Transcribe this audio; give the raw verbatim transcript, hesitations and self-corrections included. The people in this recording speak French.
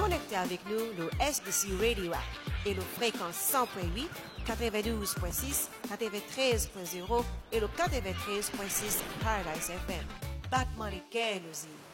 connecter avec nous le S B C Radio app et le fréquence cent point huit, quatre-vingt-douze point six, quatre-vingt-treize point zéro et le quatre-vingt-treize point six Paradise F M. Batman et Kenosy.